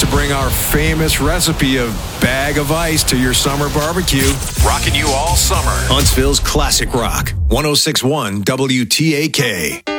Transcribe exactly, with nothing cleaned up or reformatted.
to bring our famous recipe of bag of ice to your summer barbecue. Rocking you all summer. Huntsville's Classic Rock, one oh six point one W T A K.